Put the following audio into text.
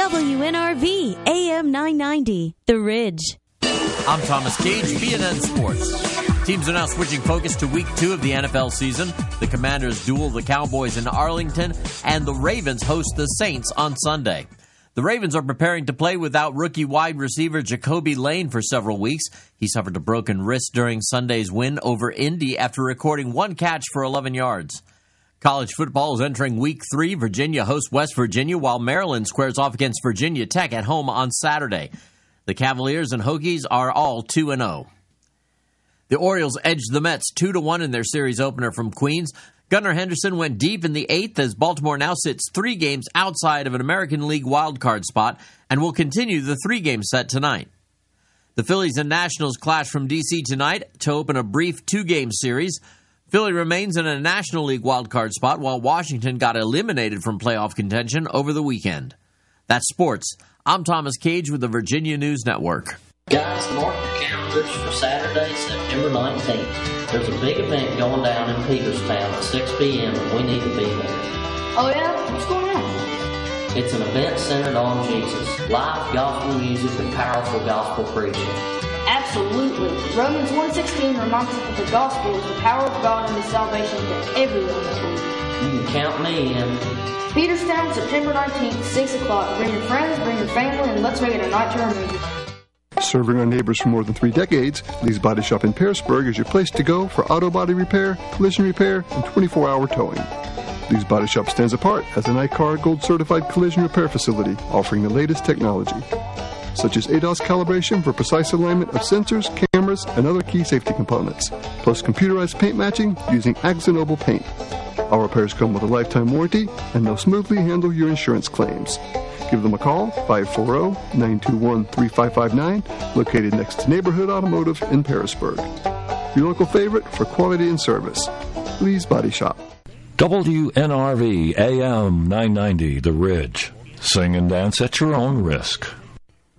WNRV AM 990, The Ridge. I'm Thomas Cage, BNN Sports. Teams are now switching focus to Week 2 of the NFL season. The Commanders duel the Cowboys in Arlington, and the Ravens host the Saints on Sunday. The Ravens are preparing to play without rookie wide receiver Jacoby Lane for several weeks. He suffered a broken wrist during Sunday's win over Indy after recording one catch for 11 yards. College football is entering Week 3. Virginia hosts West Virginia, while Maryland squares off against Virginia Tech at home on Saturday. The Cavaliers and Hokies are all 2-0. The Orioles edged the Mets 2-1 in their series opener from Queens. Gunnar Henderson went deep in the 8th as Baltimore now sits 3 games outside of an American League wildcard spot and will continue the 3-game set tonight. The Phillies and Nationals clash from D.C. tonight to open a brief 2-game series. Philly remains in a National League wildcard spot while Washington got eliminated from playoff contention over the weekend. That's sports. I'm Thomas Cage with the Virginia News Network. Guys, mark your calendars for Saturday, September 19th. There's a big event going down in Peterstown at 6 p.m. and we need to be there. Oh yeah? What's going on? It's an event centered on Jesus. Live gospel music and powerful gospel preaching. Absolutely. Romans 1:16 reminds us that the gospel is the power of God and the salvation to everyone that believes. You can count me in. Peterstown, September 19th, 6 o'clock. Bring your friends, bring your family, and let's make it a night to remember. Serving our neighbors for more than 3 decades, Lee's Body Shop in Pearisburg is your place to go for auto body repair, collision repair, and 24-hour towing. Lee's Body Shop stands apart as an ICAR Gold Certified collision repair facility offering the latest technology, such as ADAS calibration for precise alignment of sensors, cameras, and other key safety components, plus computerized paint matching using AkzoNobel paint. Our repairs come with a lifetime warranty and they'll smoothly handle your insurance claims. Give them a call, 540-921-3559, located next to Neighborhood Automotive in Pearisburg. Your local favorite for quality and service, Lee's Body Shop. WNRV AM 990, The Ridge. Sing and dance at your own risk.